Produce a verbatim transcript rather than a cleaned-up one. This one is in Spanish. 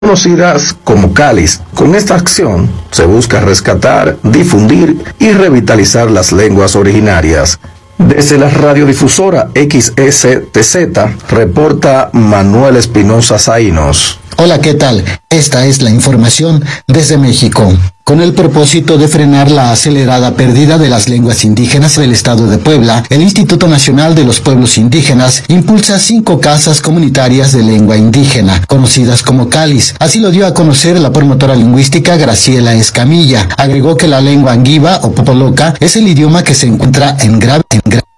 conocidas como cáliz. Con esta acción se busca rescatar, difundir y revitalizar las lenguas originarias. Desde la radiodifusora X S T Z, reporta Manuel Espinosa Zainos. Hola, ¿qué tal? Esta es la información desde México. Con el propósito de frenar la acelerada pérdida de las lenguas indígenas del estado de Puebla, el Instituto Nacional de los Pueblos Indígenas impulsa cinco casas comunitarias de lengua indígena, conocidas como cáliz. Así lo dio a conocer la promotora lingüística Graciela Escamilla. Agregó que la lengua anguiva o popoloca es el idioma que se encuentra en grave, en grave